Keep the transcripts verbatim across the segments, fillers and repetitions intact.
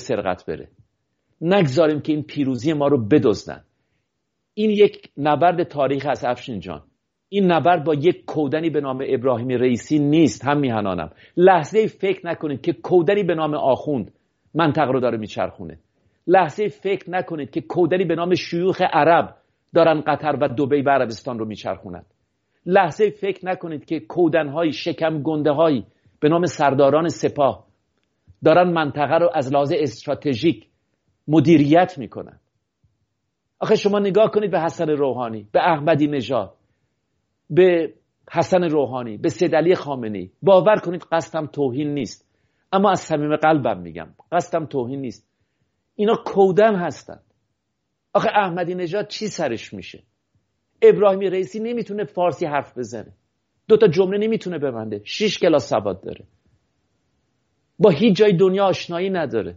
سرقت بره. نگذاریم که این پیروزی ما رو بدزدن. این یک نبرد تاریخ است افشین جان. این نبرد با یک کودنی به نام ابراهیم رئیسی نیست. هم میهنانم لحظه فکر نکنید که کودنی به نام آخوند منطقه رو داره میچرخونه. لحظه فکر نکنید که کودنی به نام شیوخ عرب دارن قطر و دبی و عربستان رو میچرخونن. لحظه فکر نکنید که کودنهای شکم گنده هایی به نام سرداران سپاه دارن منطقه رو از لحاظ استراتژیک مدیریت میکنن. آخه شما نگاه کنید به حسن روحانی، به احمدی نژاد، به حسن روحانی، به سید علی خامنه‌ای. باور کنید قصدم توهین نیست، اما از صمیم قلبم میگم قصدم توهین نیست. اینا کودن هستن. آخه احمدی نژاد چی سرش میشه؟ ابراهیم رئیسی نمیتونه فارسی حرف بزنه، دو تا جمله نمیتونه ببنده، شش کلاس سواد داره، با هیچ جای دنیا آشنایی نداره.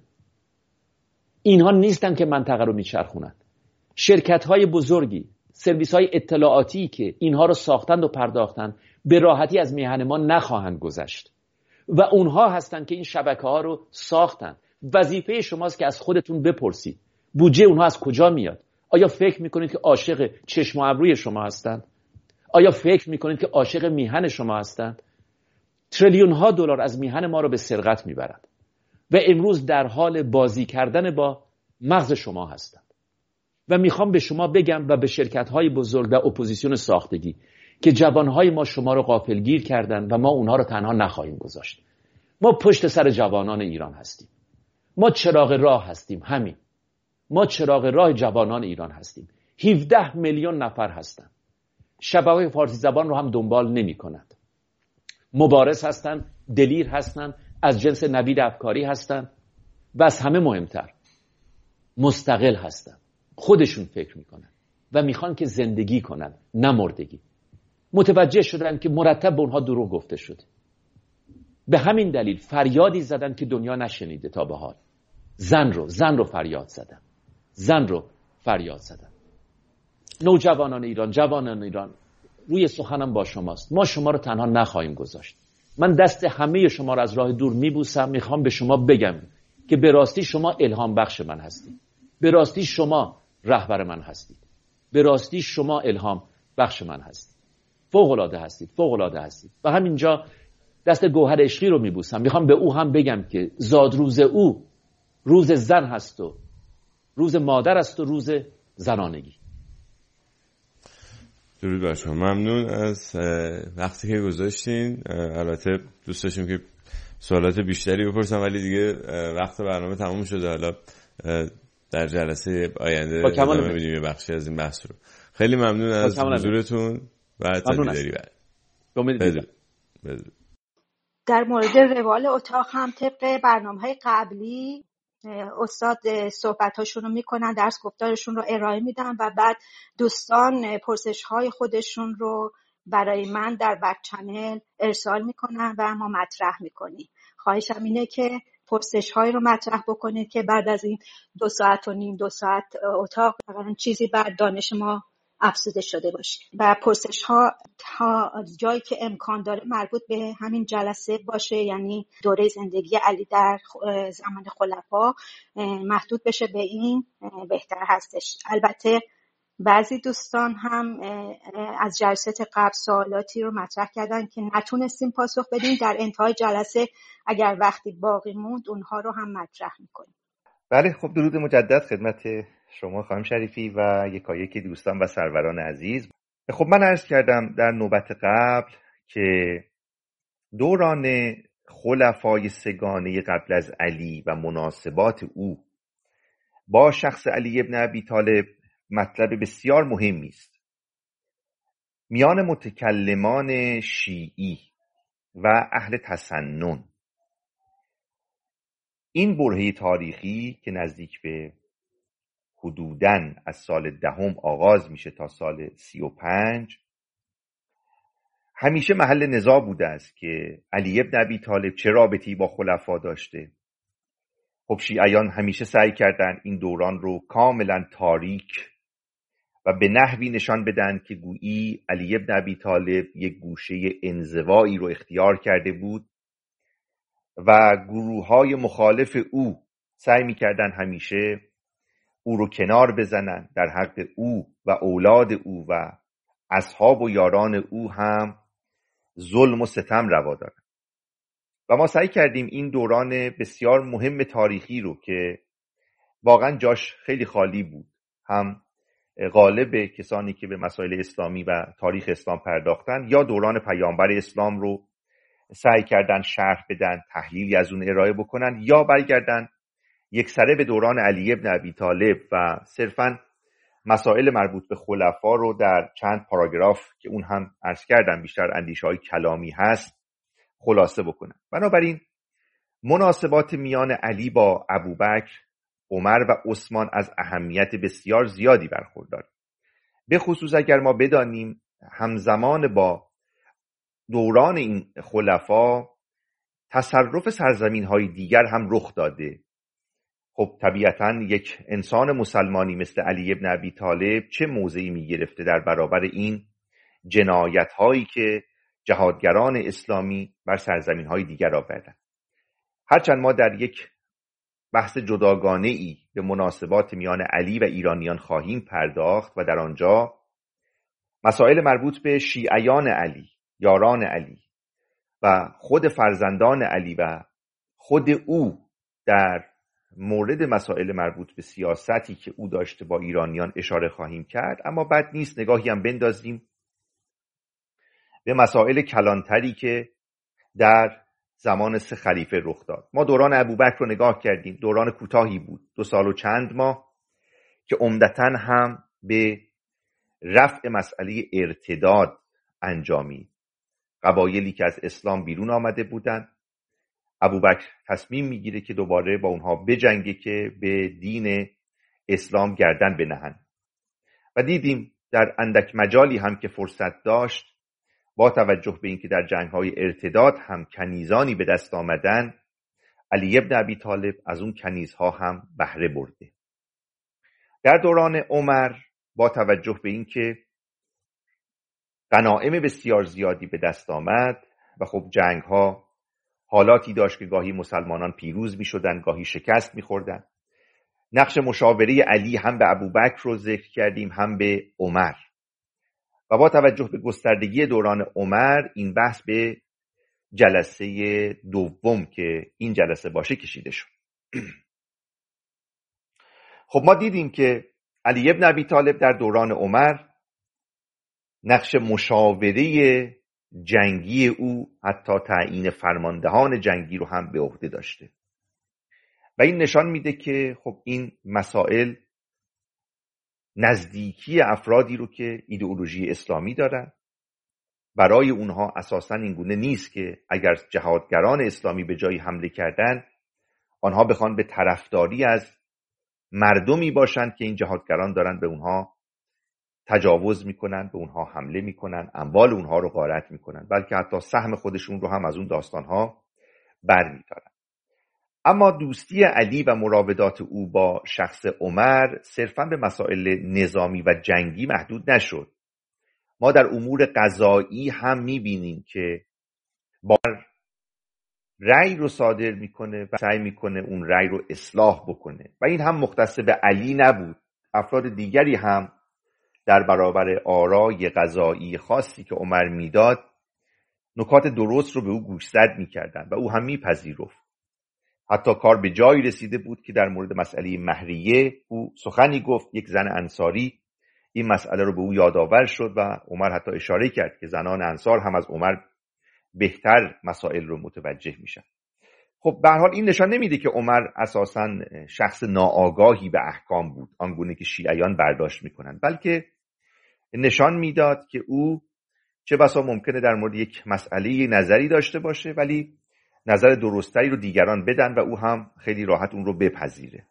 اینها نیستن که منطقه رو میچرخونن. شرکت‌های بزرگی، سرویس‌های اطلاعاتی که اینها رو ساختند و پرداختند به راحتی از میهن ما نخواهند گذشت و اونها هستن که این شبکه‌ها رو ساختن. وظیفه شماست که از خودتون بپرسید بودجه اونها از کجا میاد. آیا فکر میکنید که عاشق چشم و ابروی شما هستند؟ آیا فکر میکنید که عاشق میهن شما هستند؟ تریلیون ها دلار از میهن ما رو به سرقت میبرند و امروز در حال بازی کردن با مغز شما هستند. و میخوام به شما بگم و به شرکت‌های بزرگ و اپوزیسیون ساختگی که جوانهای ما شما رو غافلگیر کردن و ما اونها رو تنها نخواهیم گذاشت. ما پشت سر جوانان ایران هستیم. ما چراغ راه هستیم. همین ما چراغ راه جوانان ایران هستیم. هفده میلیون نفر هستند. شبکه‌های فارسی زبان رو هم دنبال نمی کنند. مبارز هستند، دلیر هستند، از جنس نوید افکاری هستند و از همه مهمتر مستقل هستند. خودشون فکر میکنن و میخوان که زندگی کنن نه مردگی. متوجه شدن که مرتب به اونها دروغ گفته شده. به همین دلیل فریادی زدن که دنیا نشنیده تا به حال. زن رو زن رو فریاد زدن. زن رو فریاد زدن. نوجوانان ایران، جوانان ایران، روی سخنم با شماست. ما شما رو تنها نخواهیم گذاشت. من دست همه شما رو از راه دور میبوسم. میخوام به شما بگم که به راستی شما الهام بخش من هستید. به راستی شما رهبر من هستید. به راستی شما الهام بخش من هستید. فوق العاده هستید. فوق العاده هستید. و همینجا دست گوهر عشقی رو میبوسم. میخوام به او هم بگم که زاد روز او روز زن هست و روز مادر است و روز زنانگی. درود بر شما. ممنون از وقتی که گذاشتین. البته دوست داشتیم که سوالات بیشتری بپرسم ولی دیگه وقت برنامه تموم شده. حالا در جلسه آینده ادامه میدیم یه بخشی از این بحث رو. خیلی ممنون از حضورتون و تدیداری بعد. در مورد روال اتاق هم طبق برنامه‌های قبلی استاد صحبتاشون رو میکنن، درس گفتارشون رو ارائه میدن و بعد دوستان پرسش‌های خودشون رو برای من در بک چنل ارسال میکنن و ما مطرح میکنیم. خواهشم اینه که پرسش‌هایی رو مطرح بکنید که بعد از این دو ساعت و نیم دو ساعت اتاق واقعا چیزی بر دانش ما افزوده شده باشه و پرسش‌ها تا جایی که امکان داره مربوط به همین جلسه باشه، یعنی دوره زندگی علی در زمان خلفا محدود بشه به این بهتر هستش. البته بعضی دوستان هم از جلسات قبل سوالاتی رو مطرح کردن که نتونستیم پاسخ بدیم. در انتهای جلسه اگر وقتی باقی موند اونها رو هم مطرح میکنیم. بله، خب درود مجدد خدمت شما خانم شریفی و یکایک دوستان و سروران عزیز. خب من عرض کردم در نوبت قبل که دوران خلفای سگانه قبل از علی و مناسبات او با شخص علی ابن ابی طالب مطلب بسیار مهمی است. میان متکلمان شیعی و اهل تسنن این برهه تاریخی که نزدیک به حدوداً از سال دهم آغاز میشه تا سال سی و پنج همیشه محل نزاع بوده است که علی ابن ابی طالب چه رابطه‌ای با خلفا داشته. خب شیعیان همیشه سعی کردند این دوران رو کاملا تاریک و به نحوی نشان بدن که گویی علی ابن ابی طالب یک گوشه انزوایی رو اختیار کرده بود و گروه‌های مخالف او سعی میکردن همیشه او رو کنار بزنن، در حق او و اولاد او و اصحاب و یاران او هم ظلم و ستم روا دارن. و ما سعی کردیم این دوران بسیار مهم تاریخی رو که واقعا جاش خیلی خالی بود، هم غالب کسانی که به مسائل اسلامی و تاریخ اسلام پرداختن یا دوران پیامبر اسلام رو سعی کردن شرح بدن، تحلیلی از اون ارائه بکنن، یا برگردن یک سره به دوران علی ابن ابی طالب و صرفاً مسائل مربوط به خلفا رو در چند پاراگراف که اون هم عرض کردم بیشتر اندیشه‌های کلامی هست خلاصه بکنن. بنابراین مناسبات میان علی با ابوبکر، عمر و عثمان از اهمیت بسیار زیادی برخوردار، به خصوص اگر ما بدانیم همزمان با دوران این خلفا تصرف سرزمین‌های دیگر هم رخ داده. خب طبیعتاً یک انسان مسلمانی مثل علی ابن ابی طالب چه موضعی می گرفته در برابر این جنایت‌هایی که جهادگران اسلامی بر سرزمین‌های دیگر آوردند. هرچند ما در یک بحث جداگانه‌ای به مناسبات میان علی و ایرانیان خواهیم پرداخت و در آنجا مسائل مربوط به شیعیان علی، یاران علی و خود فرزندان علی و خود او در مورد مسائل مربوط به سیاستی که او داشته با ایرانیان اشاره خواهیم کرد. اما بد نیست نگاهی هم بندازیم به مسائل کلانتری که در زمان سه خلیفه رخ داد. ما دوران ابوبکر رو نگاه کردیم، دوران کوتاهی بود، دو سال و چند ماه، که عمدتاً هم به رفع مسئله ارتداد انجامید. قبایلی که از اسلام بیرون آمده بودند، ابوبکر تصمیم میگیره که دوباره با اونها بجنگه که به دین اسلام گردن بنهند و دیدیم در اندک مجالی هم که فرصت داشت، با توجه به اینکه در جنگ‌های ارتداد هم کنیزانی به دست آمدن، علی ابن ابی طالب از اون کنیزها هم بهره برده. در دوران عمر با توجه به اینکه غنایم بسیار زیادی به دست آمد و خب جنگ‌ها حالاتی داشت که گاهی مسلمانان پیروز می شدن، گاهی شکست می خوردن، نقش مشاوره علی هم به ابوبکر رو ذکر کردیم هم به عمر و با توجه به گستردگی دوران عمر این بحث به جلسه دوم که این جلسه باشه کشیده شد. خب ما دیدیم که علی ابن ابی طالب در دوران عمر نقش مشاوره جنگی او حتی تعیین فرماندهان جنگی رو هم به عهده داشته و این نشان میده که خب این مسائل نزدیکی افرادی رو که ایدئولوژی اسلامی دارن، برای اونها اساساً این گونه نیست که اگر جهادگران اسلامی به جایی حمله کردن آنها بخوان به طرفداری از مردمی باشند که این جهادگران دارن به اونها تجاوز میکنن، به اونها حمله میکنن، اموال اونها رو غارت میکنن، بلکه حتی سهم خودشون رو هم از اون داستانها برمی‌دارن. اما دوستی علی و مراودات او با شخص عمر صرفاً به مسائل نظامی و جنگی محدود نشد. ما در امور قضایی هم میبینیم که با رأی رو صادر میکنه و سعی میکنه اون رأی رو اصلاح بکنه و این هم مختص به علی نبود. افراد دیگری هم در برابر آرای قضایی خاصی که عمر میداد نکات درست رو به او گوشزد میکردن و او هم میپذیرفت. حتی کار به جایی رسیده بود که در مورد مسئله مهریه او سخنی گفت، یک زن انصاری این مسئله رو به او یادآور شد و عمر حتی اشاره کرد که زنان انصار هم از عمر بهتر مسائل رو متوجه میشن. خب به هر حال این نشان نمیده که عمر اساساً شخص ناآگاهی به احکام بود آنگونه که شیعیان برداشت میکنن، بلکه نشان میداد که او چه بسا ممکنه در مورد یک مسئله نظری داشته باشه ولی نظر درستری رو دیگران بدن و او هم خیلی راحت اون رو بپذیره.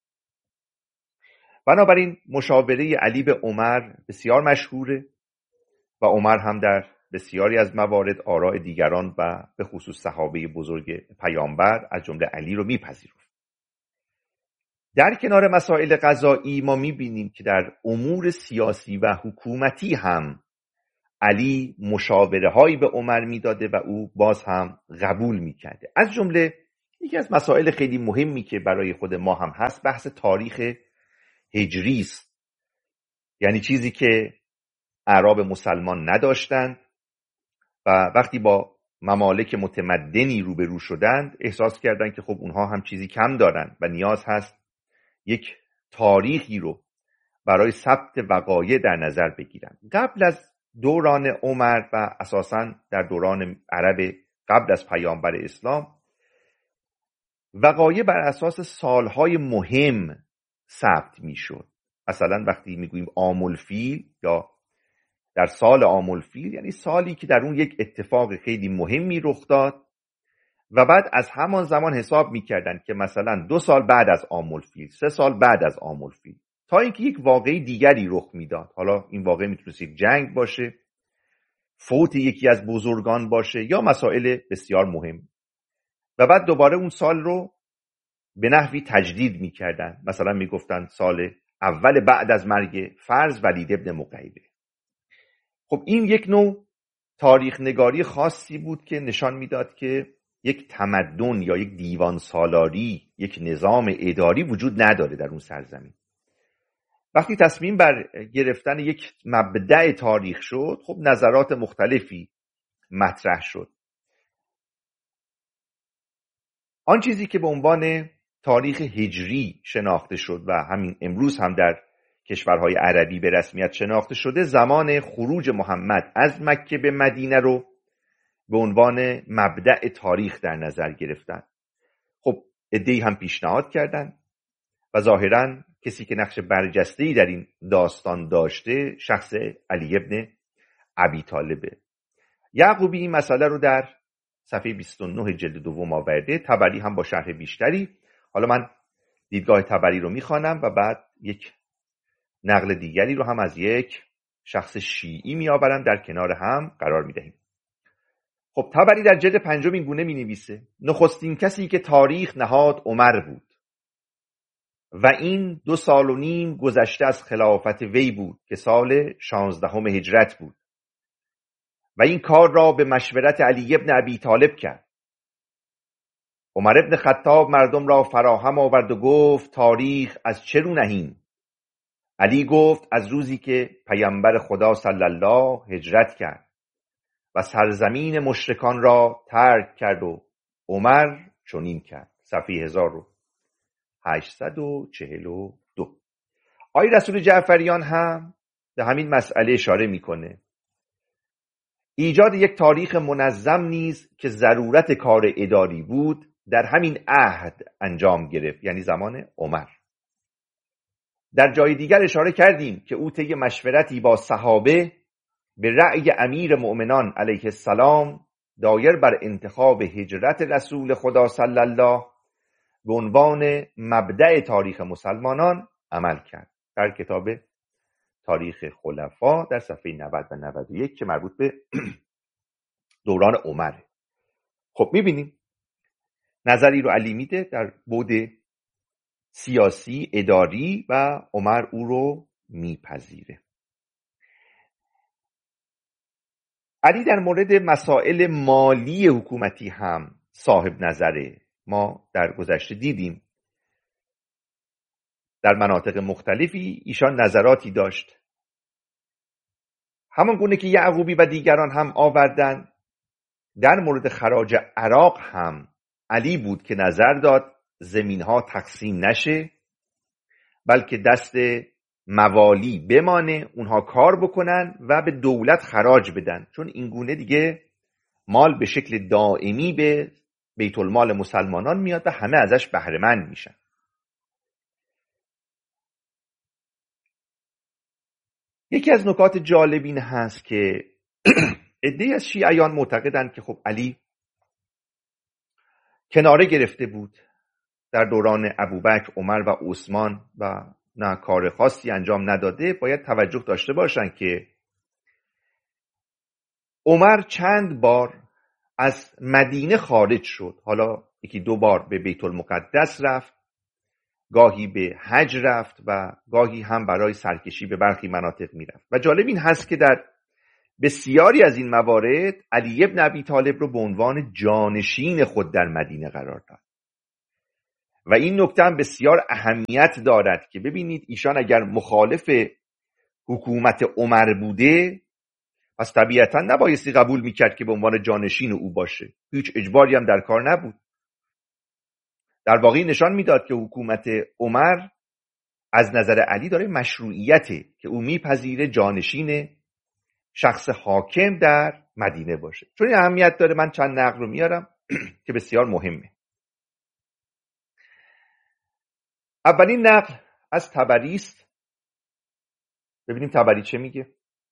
بنابراین مشاوره علی به عمر بسیار مشهوره و عمر هم در بسیاری از موارد آراء دیگران و به خصوص صحابه بزرگ پیامبر از جمله علی رو میپذیرفت. در کنار مسائل قضایی ما میبینیم که در امور سیاسی و حکومتی هم علی مشاوره هایی به عمر میداده و او باز هم قبول میکرده. از جمله یکی از مسائل خیلی مهمی که برای خود ما هم هست بحث تاریخ هجری است. یعنی چیزی که اعراب مسلمان نداشتند و وقتی با ممالک متمدنی روبرو شدند احساس کردند که خب اونها هم چیزی کم دارند و نیاز هست یک تاریخی رو برای ثبت وقایع در نظر بگیرند. قبل از دوران عمر و اساساً در دوران عرب قبل از پیامبر اسلام وقایع بر اساس سالهای مهم ثبت میشد. مثلا وقتی میگوییم عام الفیل یا در سال عام الفیل یعنی سالی که در اون یک اتفاق خیلی مهمی رخ داد و بعد از همان زمان حساب میکردن که مثلا دو سال بعد از عام الفیل، سه سال بعد از عام الفیل، تا اینکه یک واقعه دیگری رخ میداد. حالا این واقعه میتونست یک جنگ باشه، فوت یکی از بزرگان باشه یا مسائل بسیار مهم، و بعد دوباره اون سال رو به نحوی تجدید میکردن. مثلا میگفتن سال اول بعد از مرگ فرض ولید ابن مغیره. خب این یک نوع تاریخ نگاری خاصی بود که نشان میداد که یک تمدن یا یک دیوان سالاری، یک نظام اداری وجود نداره در اون سرزمین. وقتی تصمیم بر گرفتن یک مبدأ تاریخ شد، خب نظرات مختلفی مطرح شد. آن چیزی که به عنوان تاریخ هجری شناخته شد و همین امروز هم در کشورهای عربی به رسمیت شناخته شده، زمان خروج محمد از مکه به مدینه رو به عنوان مبدأ تاریخ در نظر گرفتن. خب عده‌ای هم پیشنهاد کردن و ظاهراً کسی که نقش برجسته‌ای در این داستان داشته شخص علی ابن ابی طالبه. یعقوبی این مسئله رو در صفحه بیست و نه جلد دوم آورده، طبری هم با شرح بیشتری. حالا من دیدگاه طبری رو میخوانم و بعد یک نقل دیگری رو هم از یک شخص شیعی میآورم، در کنار هم قرار میدهیم. خب طبری در جلد پنجم این گونه مینویسه: نخستین کسی که تاریخ نهاد عمر بود و این دو سال و نیم گذشته از خلافت وی بود که سال شانزدهم هجرت بود و این کار را به مشورت علی ابن ابی طالب کرد. عمر ابن خطاب مردم را فراهم آورد و گفت تاریخ از چه رو نهیم؟ علی گفت از روزی که پیامبر خدا صلی الله هجرت کرد و سرزمین مشرکان را ترک کرد و عمر چنین کرد. صفحه هزار و هشتصد و چهل و دو. آقای رسول جعفریان هم به همین مسئله اشاره میکنه. ایجاد یک تاریخ منظم نیز که ضرورت کار اداری بود در همین عهد انجام گرفت، یعنی زمان عمر. در جای دیگر اشاره کردیم که او طی مشورتی با صحابه به رأی امیر مؤمنان علیه السلام دایر بر انتخاب هجرت رسول خدا صلی الله به عنوان مبدأ تاریخ مسلمانان عمل کرد. در کتاب تاریخ خلفا در صفحه نود و نود و یک که مربوط به دوران عمره. خب میبینیم نظری رو علی میده در بعد سیاسی اداری و عمر او رو میپذیره. علی در مورد مسائل مالی حکومتی هم صاحب نظره. ما در گذشته دیدیم در مناطق مختلفی ایشان نظراتی داشت. همان گونه که یعقوبی و دیگران هم آوردن، در مورد خراج عراق هم علی بود که نظر داد زمینها تقسیم نشه، بلکه دست موالی بمانه، اونها کار بکنن و به دولت خراج بدن، چون این گونه دیگه مال به شکل دائمی به بیت المال مسلمانان میاد و همه ازش بهره مند میشن. یکی از نکات جالب این هست که عده‌ای از شیعیان معتقدند که خب علی کناره گرفته بود در دوران ابوبکر، عمر و عثمان و نه کار خاصی انجام نداده. باید توجه داشته باشن که عمر چند بار از مدینه خارج شد. حالا یکی دو بار به بیت المقدس رفت، گاهی به حج رفت و گاهی هم برای سرکشی به برخی مناطق میرفت. و جالب این هست که در بسیاری از این موارد علی ابن ابی طالب رو به عنوان جانشین خود در مدینه قرار داد. و این نکته هم بسیار اهمیت دارد که ببینید ایشان اگر مخالف حکومت عمر بوده پس طبیعتا نبایستی قبول میکرد که به عنوان جانشین او باشه. هیچ اجباری هم در کار نبود. در واقع نشان میداد که حکومت عمر از نظر علی داره مشروعیته که او میپذیره جانشین شخص حاکم در مدینه باشه. چون این اهمیت داره من چند نقل رو میارم که بسیار مهمه. اولین نقل از طبری است. ببینیم طبری چه میگه.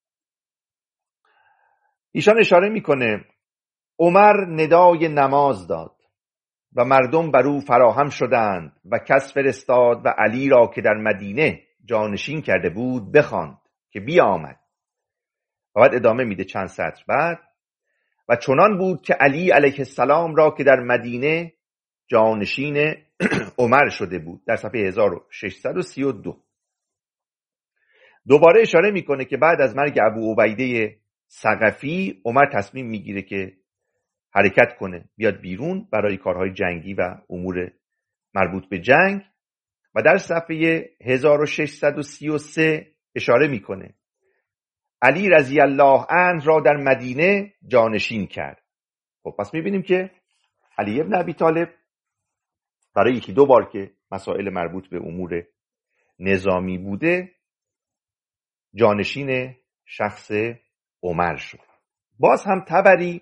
ایشان اشاره میکنه عمر ندای نماز داد و مردم بر او فراهم شدند و کس فرستاد و علی را که در مدینه جانشین کرده بود بخواند که بیامد. و بعد ادامه میده چند سطر بعد و چنان بود که علی علیه السلام را که در مدینه جانشین عمر شده بود. در صفحه هزار و ششصد و سی و دو دوباره اشاره میکنه که بعد از مرگ ابو عبیده ثقفی عمر تصمیم میگیره که حرکت کنه، بیاد بیرون برای کارهای جنگی و امور مربوط به جنگ و در صفحه هزار و ششصد و سی و سه اشاره میکنه علی رضی الله عنه را در مدینه جانشین کرد. خب پس میبینیم که علی ابن ابی طالب برای یکی دو بار که مسائل مربوط به امور نظامی بوده جانشین شخص عمر شد. باز هم طبری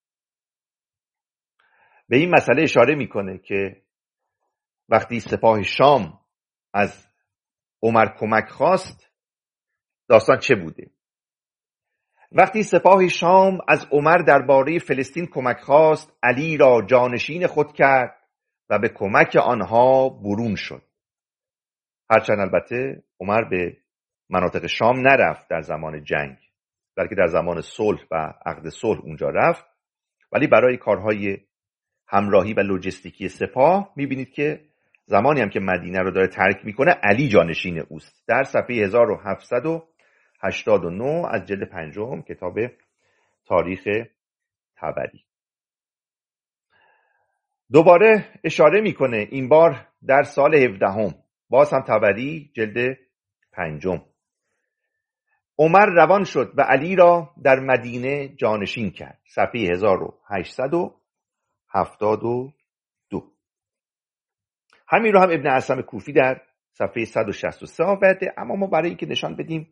به این مسئله اشاره میکنه که وقتی سپاه شام از عمر کمک خواست داستان چه بوده. وقتی سپاه شام از عمر درباره فلسطین کمک خواست علی را جانشین خود کرد و به کمک آنها برون شد. هرچند البته عمر به مناطق شام نرفت در زمان جنگ، بلکه در زمان صلح و عقد صلح اونجا رفت، ولی برای کارهای همراهی و لوجستیکی سپاه میبینید که زمانی هم که مدینه رو داره ترک میکنه علی جانشین اوست. در صفحه هزار و هفتصد و هشتاد و نه از جلد پنجم کتاب تاریخ طبری. دوباره اشاره میکنه این بار در سال هفدهم، باز هم طبری جلد پنجم، عمر روان شد و علی را در مدینه جانشین کرد. صفحه هزار و هشتصد و هفتاد و دو. همین رو هم ابن اسم کوفی در صفحه صد و شصت و سه آورده. اما ما برای اینکه نشان بدیم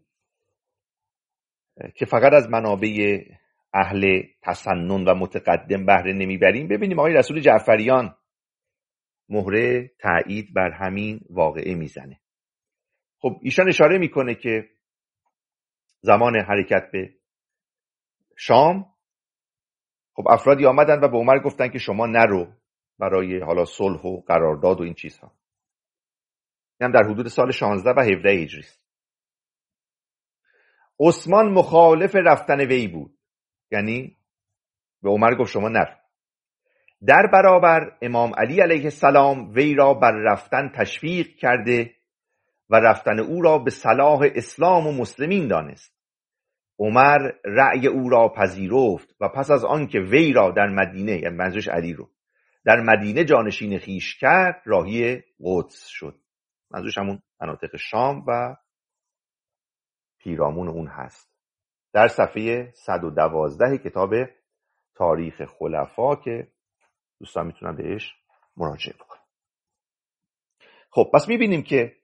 که فقط از منابع اهل تسنن و متقدم بهره نمیبریم، ببینیم آقای رسول جعفریان مهره تایید بر همین واقعه میزنه. خب ایشان اشاره میکنه که زمان حرکت به شام خب افرادی آمدن و به عمر گفتن که شما نرو برای حالا صلح و قرارداد و این چیزها. این هم در حدود سال شانزده و هفده هجری است. عثمان مخالف رفتن وی بود، یعنی به عمر گفت شما نرو. در برابر امام علی علیه السلام وی را بر رفتن تشویق کرده و رفتن او را به صلاح اسلام و مسلمین دانست. عمر رأی او را پذیرفت و پس از آن که وی را در مدینه، یعنی منظورش علی رو، در مدینه جانشین خیش کرد راهی قدس شد. منظورش همون مناطق شام و پیرامون اون هست. در صفحه صد و دوازده کتاب تاریخ خلفا که دوستان میتونن بهش مراجعه بکنن. خب پس میبینیم که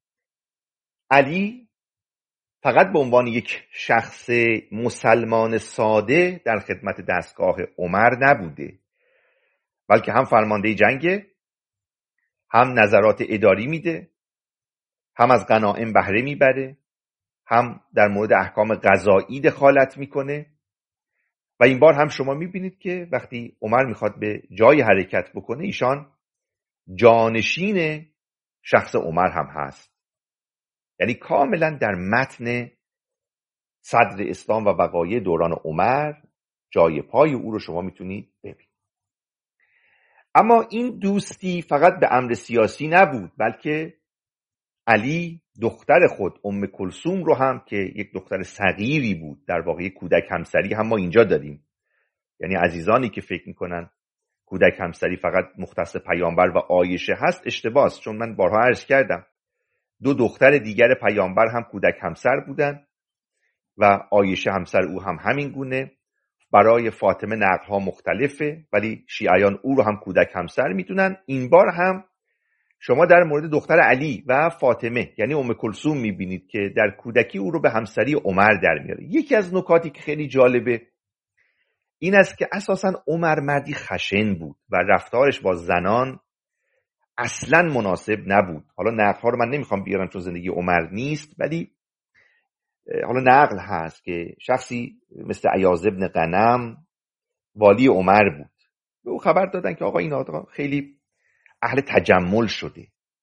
علی فقط به عنوان یک شخص مسلمان ساده در خدمت دستگاه عمر نبوده، بلکه هم فرمانده جنگه، هم نظرات اداری میده، هم از غنایم بهره میبره، هم در مورد احکام قضایی دخالت میکنه. و این بار هم شما میبینید که وقتی عمر میخواد به جای حرکت بکنه ایشان جانشین شخص عمر هم هست. یعنی کاملا در متن صدر اسلام و وقایع دوران عمر جای پای او رو شما میتونید ببینید. اما این دوستی فقط به امر سیاسی نبود، بلکه علی دختر خود ام کلثوم رو هم که یک دختر صغیری بود، در واقع کودک همسری هم ما اینجا داریم. یعنی عزیزانی که فکر میکنن کودک همسری فقط مختص پیامبر و عایشه هست اشتباه است، چون من بارها عرض کردم دو دختر دیگر پیامبر هم کودک همسر بودن و عایشه همسر او هم همین گونه. برای فاطمه نقل‌ها مختلفه ولی شیعیان او رو هم کودک همسر میدونن. این بار هم شما در مورد دختر علی و فاطمه یعنی ام کلثوم میبینید که در کودکی او رو به همسری عمر در میاره. یکی از نکاتی که خیلی جالبه این است که اساساً عمر مردی خشن بود و رفتارش با زنان اصلاً مناسب نبود. حالا نقل‌ها رو من نمیخوام بیارم چون زندگی عمر نیست، ولی حالا نقل هست که شخصی مثل عیاض ابن غنم والی عمر بود، به او خبر دادن که آقا این آقا خیلی اهل تجمل شده.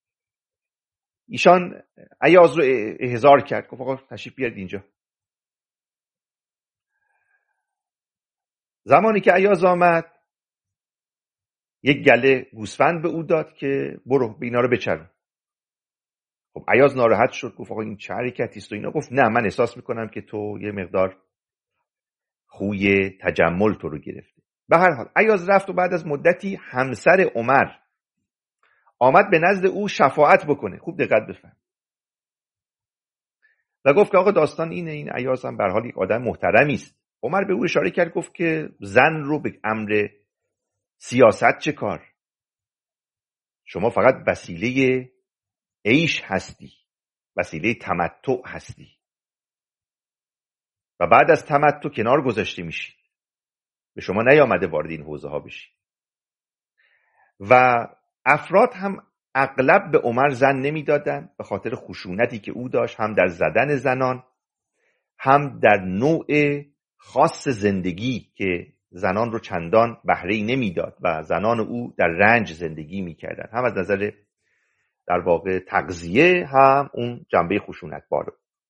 ایشان عیاض رو احضار کرد، گفت آقا تشریف بیارید اینجا. زمانی که عیاض آمد یک گله گوسفند به او داد که برو به اینا رو بچرون. خب عیاض ناراحت شد، گفت آقا این چه حرکتی است و اینا. گفت نه، من احساس میکنم که تو یه مقدار خوی تجمل تو رو گرفته. به هر حال عیاض رفت و بعد از مدتی همسر عمر آمد به نزد او شفاعت بکنه. خوب دقت بفهم. و گفت که آقا داستان اینه، این عیاض هم به هر حال یک آدم محترمی است. عمر به او اشاره کرد، گفت که زن رو به امر سیاست چه کار؟ شما فقط وسیله عیش هستی، وسیله تمتع هستی و بعد از تمتع کنار گذاشته میشی. به شما نیامده وارد این حوزه ها بشی. و افراد هم اغلب به عمر زن نمیدادن به خاطر خشونتی که او داشت، هم در زدن زنان هم در نوع خاص زندگی که زنان رو چندان بهره‌ای نمیداد و زنان او در رنج زندگی میکردن، هم از نظر در واقع تغذیه هم اون جنبه خشونت باره.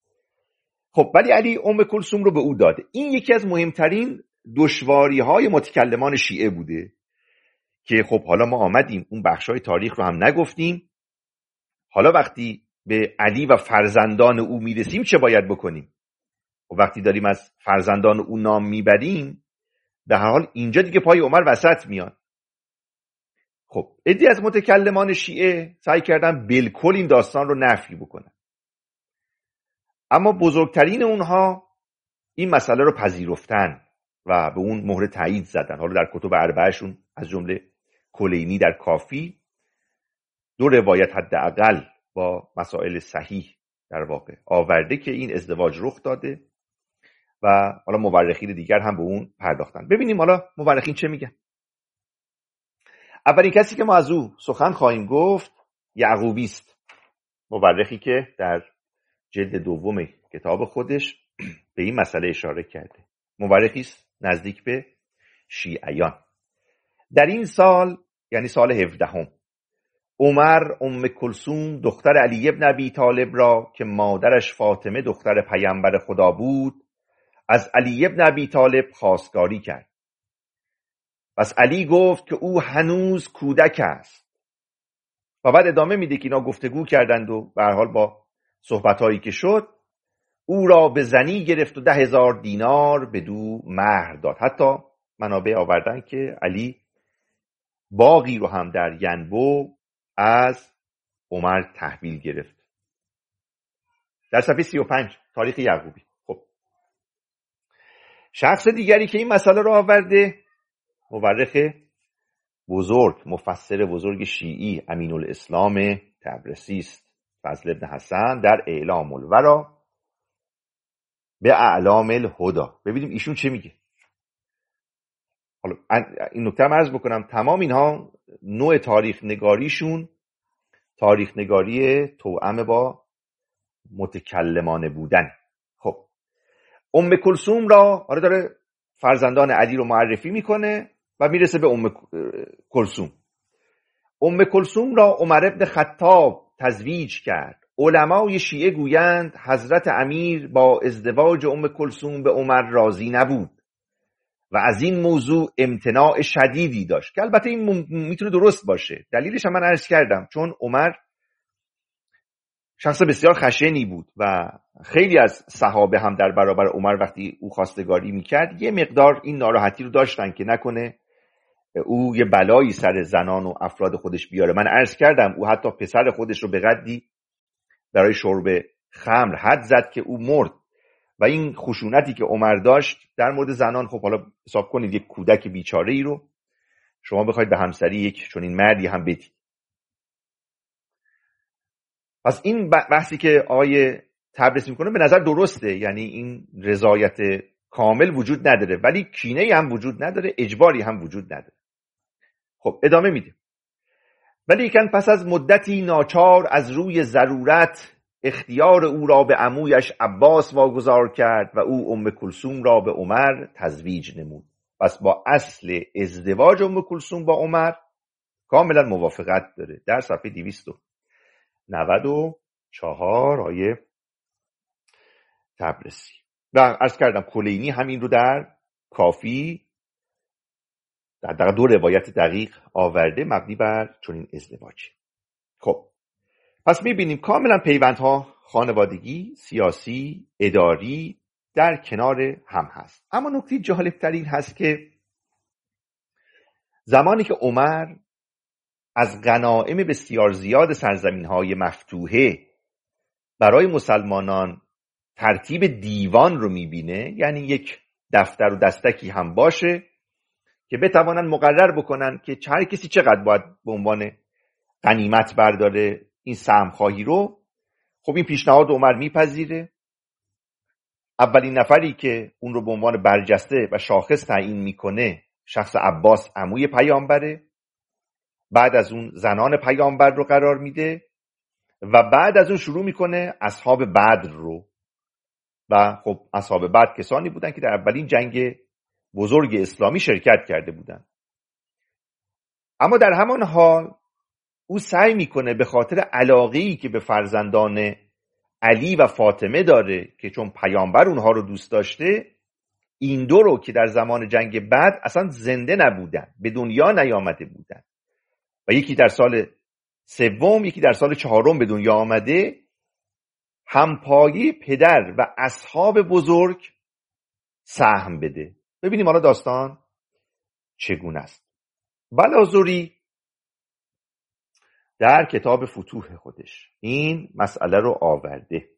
خب ولی علی ام کلثوم رو به او داده. این یکی از مهمترین دشواری های متکلمان شیعه بوده که خب حالا ما آمدیم اون بخشای تاریخ رو هم نگفتیم. حالا وقتی به علی و فرزندان او میرسیم چه باید بکنیم؟ و وقتی داریم از فرزندان او نام میبریم در حال اینجا دیگه پای عمر وسط میاد. خب عده‌ای از متکلمان شیعه سعی کردن بالکل این داستان رو نفی بکنن، اما بزرگترین اونها این مسئله رو پذیرفتن و به اون مهر تایید زدن. حالا در کتب اربعه‌شون از جمله کلینی در کافی دو روایت حداقل با مسائل صحیح در واقع آورده که این ازدواج رخ داده و حالا مورخین دیگر هم به اون پرداختن. ببینیم حالا مورخین چه میگن. اولین کسی که ما از او سخن خواهیم گفت یعقوبی است، مورخی که در جلد دوم کتاب خودش به این مسئله اشاره کرده. مورخی است نزدیک به شیعیان. در این سال یعنی سال هفدهم عمر ام کلثوم دختر علی ابن ابی طالب را که مادرش فاطمه دختر پیامبر خدا بود از علی ابن ابی طالب خواستگاری کرد. پس علی گفت که او هنوز کودک است و بعد ادامه میده که اینا گفتگو کردند و به هر حال با صحبتایی که شد او را به زنی گرفت و ده هزار دینار بدو مهر داد. حتی منابع آوردن که علی باغی رو هم در ینبو از عمر تحویل گرفت. در صفحه سی و پنج تاریخ یعقوبی. خب شخص دیگری که این مسئله رو آورده مورخ بزرگ، مفسر بزرگ شیعی امین الاسلام تبرسی است، فضل ابن حسن در اعلام الورا به اعلام الهدی. ببینیم ایشون چه میگه. حالا این نکته عرض بکنم تمام اینها نوع تاریخ نگاریشون تاریخ نگاری توأم با متکلمانه بودن. خب ام کلثوم را آره داره فرزندان علی رو معرفی میکنه و میرسه به ام کلثوم. ام کلثوم را عمر ابن خطاب تزویج کرد. علمای شیعه گویند حضرت امیر با ازدواج ام کلثوم به عمر راضی نبود و از این موضوع امتناع شدیدی داشت که البته این میتونه درست باشه. دلیلش هم من عرض کردم چون عمر شخص بسیار خشنی بود و خیلی از صحابه هم در برابر عمر وقتی او خواستگاری میکرد یه مقدار این ناراحتی رو داشتن که نکنه او یه بلایی سر زنان و افراد خودش بیاره. من عرض کردم او حتی پسر خودش رو به قدری برای شرب خمر حد زد که او مرد. و این خشونتی که عمر داشت در مورد زنان، خب حالا حساب کنید یک کودک بیچاره ای رو شما بخواید به همسری یک چنین مردی هم بدید. پس این بحثی که آقای تبریز میکنه به نظر درسته، یعنی این رضایت کامل وجود نداره، ولی کینه‌ای هم وجود نداره، اجباری هم وجود نداره. خب ادامه میده. ولی کن پس از مدتی ناچار از روی ضرورت اختیار او را به عمویش عباس واگذار کرد و او ام کلثوم را به عمر تزویج نمود. پس با اصل ازدواج ام کلثوم با عمر کاملا موافقت داره. در صفحه دویست و نود و چهار آیه تبرسی. و عرض کردم کلینی همین رو در کافی در, در دو روایت دقیق آورده مبنی بر چنین ازدواجی. خب پس میبینیم کاملا پیوندها خانوادگی، سیاسی، اداری در کنار هم هست. اما نکته جالب‌تر این هست که زمانی که عمر از غنایم بسیار زیاد سرزمین‌های مفتوحه برای مسلمانان ترتیب دیوان رو میبینه، یعنی یک دفتر و دستکی هم باشه که بتوانن مقرر بکنن که هر کسی چقدر باید به عنوان غنیمت برداره این سهمخواهی رو. خب این پیشنهاد عمر میپذیره. اولین نفری که اون رو به عنوان برجسته و شاخص تعیین میکنه شخص عباس عموی پیامبره. بعد از اون زنان پیامبر رو قرار میده و بعد از اون شروع میکنه اصحاب بدر رو. و خب اصحاب بدر کسانی بودن که در اولین جنگ بزرگ اسلامی شرکت کرده بودن. اما در همان حال او سعی میکنه به خاطر علاقه‌ای که به فرزندان علی و فاطمه داره که چون پیامبر اونها رو دوست داشته، این دو رو که در زمان جنگ بدر اصلا زنده نبودن، به دنیا نیامده بودن و یکی در سال سوم یکی در سال چهارم به دنیا آمده، همپایی پدر و اصحاب بزرگ سهم بده. ببینیم حالا داستان چگونه است. بلازوری در کتاب فتوح خودش این مسئله رو آورده.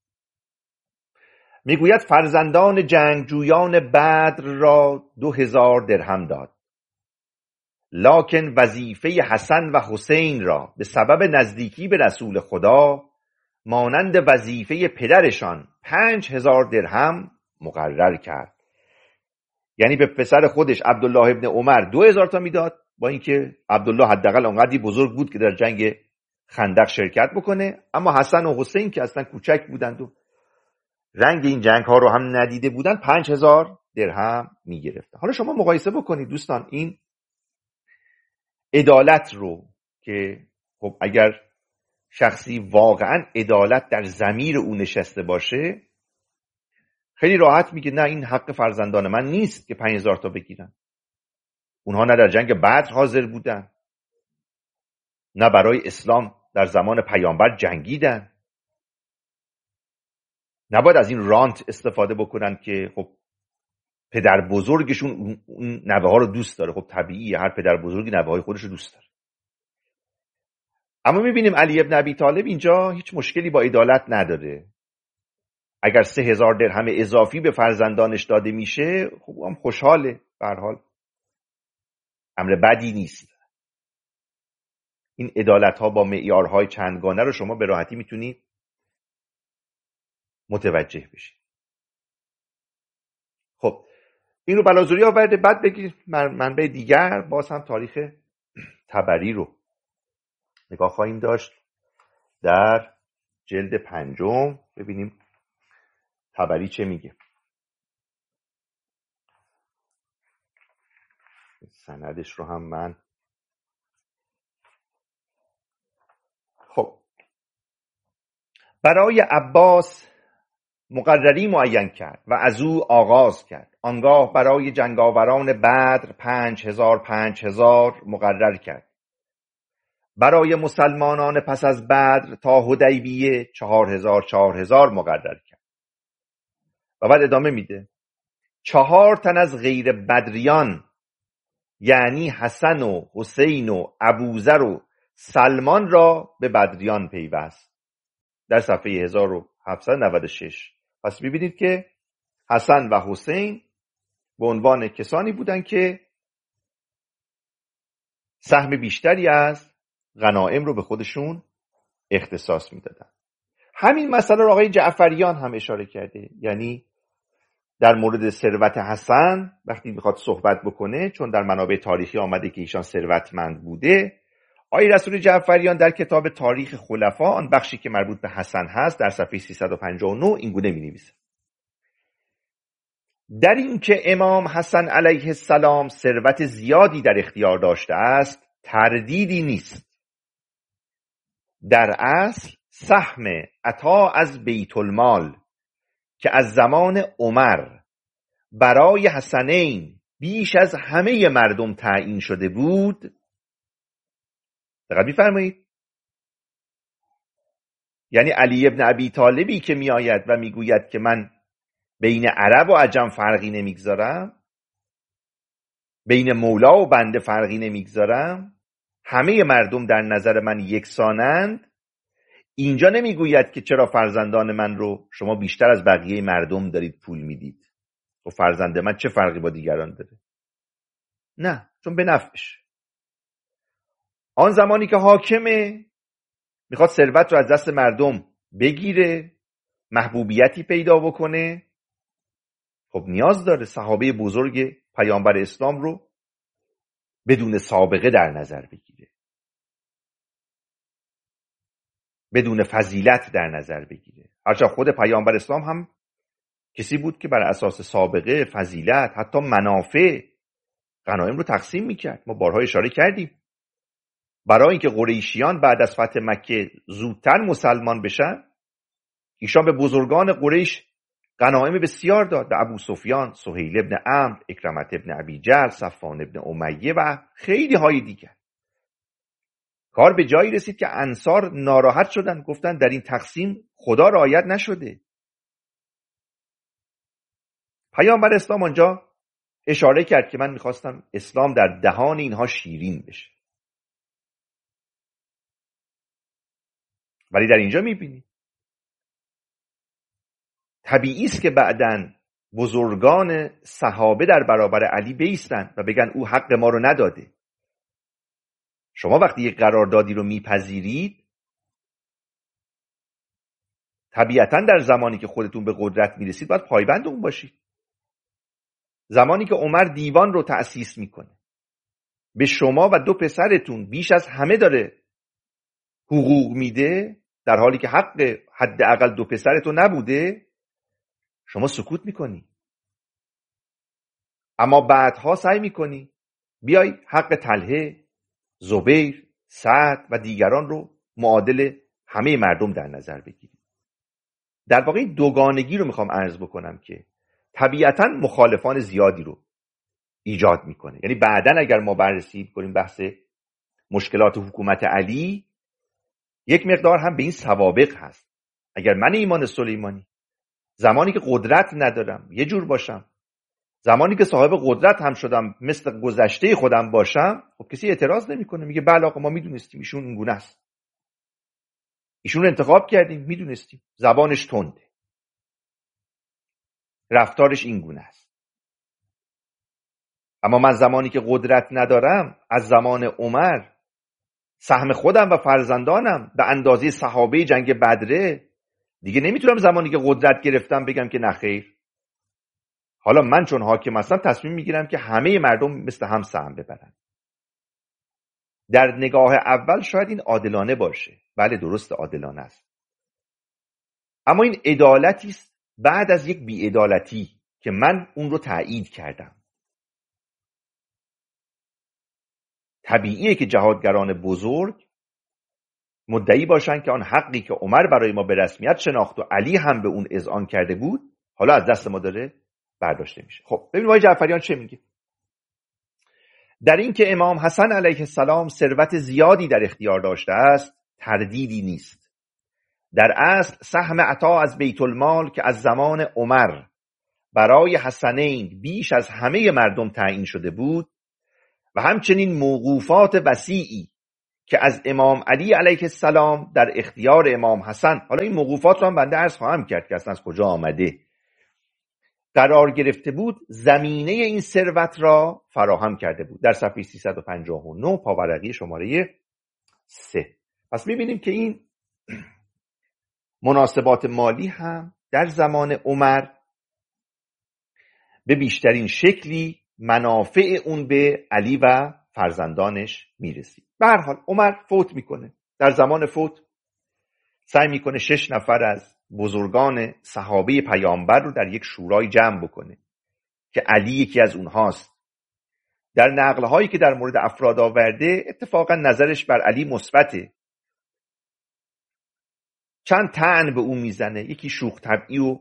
میگوید فرزندان جنگجویان بدر را دو هزار درهم داد، لکن وظیفه حسن و حسین را به سبب نزدیکی به رسول خدا مانند وظیفه پدرشان پنج هزار درهم مقرر کرد. یعنی به پسر خودش عبدالله ابن عمر دو هزار تا میداد، با اینکه عبدالله حداقل اونقدی بزرگ بود که در جنگ خندق شرکت بکنه، اما حسن و حسین که اصلا کوچک بودند و رنگ این جنگ ها رو هم ندیده بودن پنج هزار درهم میگرفتن. حالا شما مقایسه بکنید دوستان این عدالت رو که خب اگر شخصی واقعا عدالت در ضمیر او نشسته باشه خیلی راحت میگه نه این حق فرزندان من نیست که پنج هزار تا بگیرن. اونها نه در جنگ بدر حاضر بودن، نه برای اسلام در زمان پیامبر جنگیدن. نباید از این رانت استفاده بکنن که خب پدر بزرگشون اون نوه ها رو دوست داره. خب طبیعیه، هر پدر بزرگی نوه های خودش رو دوست داره. اما میبینیم علی ابن ابی طالب اینجا هیچ مشکلی با عدالت نداره. اگر سه هزار درهم اضافی به فرزندانش داده میشه خب هم خوشحاله، به هر حال امر بدی نیست. این عدالت ها با معیارهای چندگانه رو شما به راحتی میتونید متوجه بشید. خب این رو بلازوری آورده. بعد بگید منبع دیگر باز هم تاریخ طبری رو نگاه خواهیم داشت. در جلد پنجم ببینیم طبری چه میگه. سندش رو هم من خب برای عباس مقرری معین کرد و از او آغاز کرد. آنگاه برای جنگاوران بدر پنج هزار پنج هزار مقرر کرد. برای مسلمانان پس از بدر تا حدیبیه چهار هزار چهار هزار مقرر کرد. و بعد ادامه میده چهار تن از غیر بدریان یعنی حسن و حسین و ابوذر و سلمان را به بدریان پیوست در صفحه هزار و هفتصد و نود و شش. پس ببینید که حسن و حسین به عنوان کسانی بودند که سهم بیشتری از غنایم رو به خودشون اختصاص میدادن. همین مسئله رو آقای جعفریان هم اشاره کرده، یعنی در مورد ثروت حسن وقتی میخواد صحبت بکنه، چون در منابع تاریخی آمده که ایشان ثروتمند بوده، آقای رسول جعفریان در کتاب تاریخ خلفا آن بخشی که مربوط به حسن هست در صفحه سیصد و پنجاه و نه این گونه می‌نویسه: در این که امام حسن علیه السلام ثروت زیادی در اختیار داشته است تردیدی نیست. در اصل سهم عطا از بیت المال که از زمان عمر برای حسنین بیش از همه مردم تعیین شده بود، دقت می‌فرمایید، یعنی علی ابن ابی طالبی که میآید و میگوید که من بین عرب و عجم فرقی نمیگذارم، بین مولا و بنده فرقی نمیگذارم، همه مردم در نظر من یکسانند، اینجا نمیگوید که چرا فرزندان من رو شما بیشتر از بقیه مردم دارید پول میدید و فرزند من چه فرقی با دیگران داره. نه، چون به نفعش. آن زمانی که حاکمه میخواد ثروت رو از دست مردم بگیره، محبوبیتی پیدا بکنه، خب نیاز داره صحابه بزرگ پیامبر اسلام رو بدون سابقه در نظر بگیره، بدون فضیلت در نظر بگیره. هرچند خود پیامبر اسلام هم کسی بود که بر اساس سابقه، فضیلت، حتی منافع غنایم رو تقسیم میکرد. ما بارها اشاره کردیم برای اینکه قریشیان بعد از فتح مکه زودتر مسلمان بشن، ایشان به بزرگان قریش غنایم بسیار داد، به ابو سفیان، سهیل ابن عمرو، اکرمه ابن ابی جهل، صفوان ابن امیه و خیلی های دیگر. کار به جایی رسید که انصار ناراحت شدن، گفتن در این تقسیم خدا رعایت نشده. پیامبر اسلام آنجا اشاره کرد که من میخواستم اسلام در دهان اینها شیرین بشه، ولی در اینجا میبینی طبیعی است که بعداً بزرگان صحابه در برابر علی بایستن و بگن او حق ما رو نداده. شما وقتی یک قراردادی رو میپذیرید، طبیعتاً در زمانی که خودتون به قدرت میرسید باید پایبند اون باشید. زمانی که عمر دیوان رو تأسیس میکنه، به شما و دو پسرتون بیش از همه داره حقوق میده، در حالی که حق حداقل دو پسرتون نبوده، شما سکوت میکنی. اما بعدها سعی میکنی بیای حق طلحه، زبیر، سعد و دیگران رو معادل همه مردم در نظر بگیری. در واقع دوگانگی رو میخوام عرض بکنم که طبیعتاً مخالفان زیادی رو ایجاد میکنه. یعنی بعداً اگر ما بررسی کنیم بحث مشکلات حکومت علی، یک مقدار هم به این سوابق هست. اگر من ایمان سلیمانی زمانی که قدرت ندارم یه جور باشم، زمانی که صاحب قدرت هم شدم مثل گذشته خودم باشم، خب کسی اعتراض نمیکنه، میگه بله آقا ما میدونستیم ایشون این گونه است، ایشون رو انتخاب کردیم، میدونستیم، زبانش تنده، رفتارش این گونه است. اما من زمانی که قدرت ندارم، از زمان عمر سهم خودم و فرزندانم به اندازه صحابه جنگ بدره، دیگه نمیتونم زمانی که قدرت گرفتم بگم که نخیر، حالا من چون حاکم هستم تصمیم میگیرم که همه مردم مثل هم سهم ببرن. در نگاه اول شاید این عادلانه باشه، بله درست عادلانه است، اما این عدالتی است بعد از یک بی‌عدالتی که من اون رو تایید کردم. طبیعیه که جهادگران بزرگ مدعی باشن که آن حقی که عمر برای ما به رسمیت شناخت و علی هم به اون اذعان کرده بود حالا از دست ما داره برداشته میشه. خب ببین آقای جعفریان چه میگه. در این که امام حسن علیه السلام ثروت زیادی در اختیار داشته است تردیدی نیست. در اصل سهم عطا از بیت المال که از زمان عمر برای حسنین بیش از همه مردم تعیین شده بود، و همچنین موقوفات وسیعی که از امام علی علیه السلام در اختیار امام حسن، حالا این موقوفات رو هم بنده عرض خواهم کرد که اصلا از کجا آمده، قرار گرفته بود، زمینه این ثروت را فراهم کرده بود. در صفحه سیصد و پنجاه و نه پاورقی شماره سه. پس می‌بینیم که این مناسبات مالی هم در زمان عمر به بیشترین شکلی منافع اون به علی و فرزندانش میرسید. به هر حال عمر فوت میکنه. در زمان فوت سعی میکنه شش نفر از بزرگان صحابه پیامبر رو در یک شورای جمع بکنه که علی یکی از اونهاست. در نقلهایی که در مورد افراد آورده اتفاقا نظرش بر علی مثبته. چند طعن به اون میزنه، یکی شوخ طبعی و